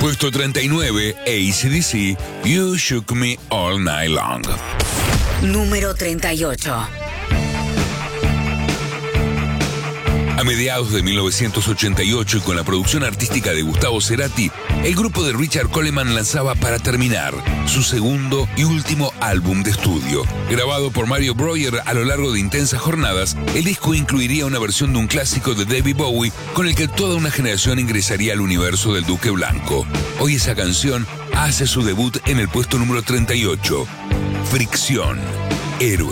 Puesto 39, AC/DC, You Shook Me All Night Long. Número 38. A mediados de 1988 y con la producción artística de Gustavo Cerati, el grupo de Richard Coleman lanzaba Para Terminar, su segundo y último álbum de estudio. Grabado por Mario Breuer a lo largo de intensas jornadas, el disco incluiría una versión de un clásico de David Bowie con el que toda una generación ingresaría al universo del Duque Blanco. Hoy esa canción hace su debut en el puesto número 38. Fricción, Héroe.